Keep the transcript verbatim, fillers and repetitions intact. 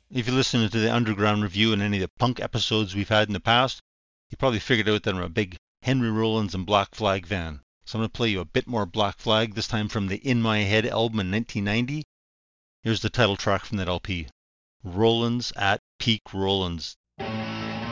If you listen to the Underground Review and any of the punk episodes we've had in the past, you probably figured out that I'm a big Henry Rollins and Black Flag fan. So I'm going to play you a bit more Black Flag, this time from the In My Head album in nineteen ninety. Here's the title track from that L P, Rollins at Peak Rollins.